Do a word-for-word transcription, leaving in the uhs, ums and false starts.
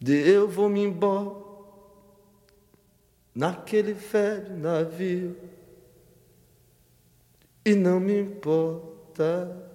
eu vou-me embora naquele velho navio e não me importa